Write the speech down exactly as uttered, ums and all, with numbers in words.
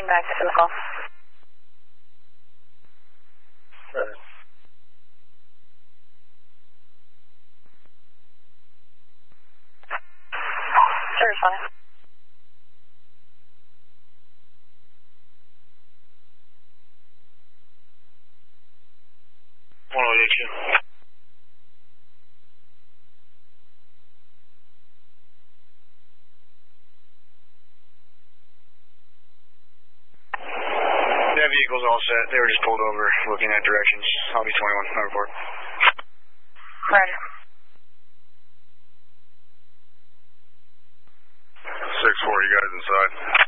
back to the call. Right. Sure, fine. one oh eight, you. That vehicle's all set. They were just pulled over looking at directions. I'll be twenty-one. I report. Right. six four, you guys inside?